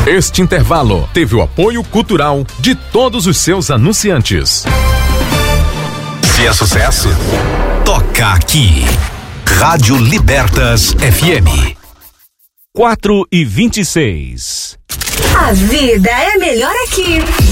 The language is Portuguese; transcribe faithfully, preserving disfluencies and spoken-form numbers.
Este intervalo teve o apoio cultural de todos os seus anunciantes. Se é sucesso, toca aqui. Rádio Libertas F M. quatro e vinte e seis. A vida é melhor aqui.